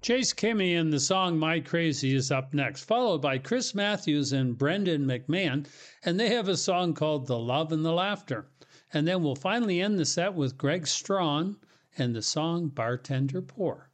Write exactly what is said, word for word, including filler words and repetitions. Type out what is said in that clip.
Chase Kimmy and the song My Crazy is up next, followed by Chris Matthews and Brendan McMahon, and they have a song called The Love and the Laughter. And then we'll finally end the set with Greg Strawn and the song Bartender Pour.